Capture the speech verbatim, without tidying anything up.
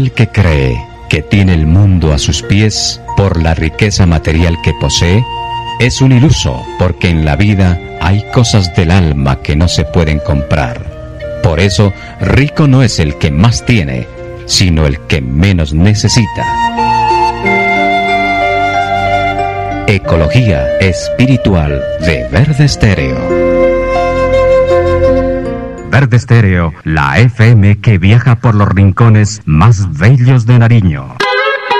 Aquel que cree que tiene el mundo a sus pies por la riqueza material que posee, es un iluso, porque en la vida hay cosas del alma que no se pueden comprar. Por eso, rico no es el que más tiene, sino el que menos necesita. Ecología espiritual de Verde Estéreo. Verde Estéreo, la F M que viaja por los rincones más bellos de Nariño.